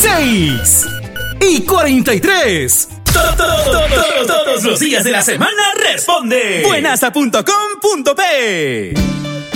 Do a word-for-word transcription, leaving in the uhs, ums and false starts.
seis y cuarenta y tres. Todos los días de la semana responde buenasa punto com punto pe.